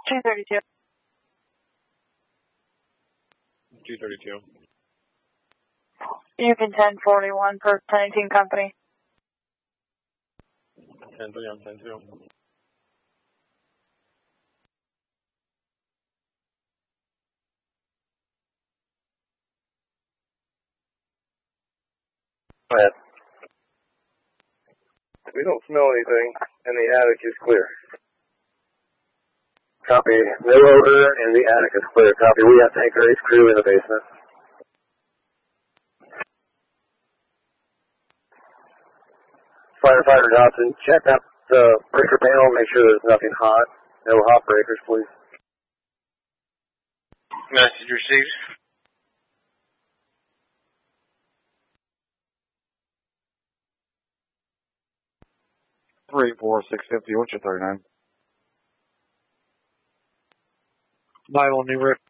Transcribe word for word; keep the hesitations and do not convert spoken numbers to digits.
two thirty-two. two thirty-two. Yukon ten forty-one for ten eighteen company. ten three on ten two. Go ahead. We don't smell anything, and the attic is clear. Copy. No odor, and the attic is clear. Copy. We have tanker ace crew in the basement. Firefighter Johnson, check out the pressure panel, make sure there's nothing hot. No hot breakers, please. Message received. three four six fifty, what's your thirty-nine? nine one New Rick.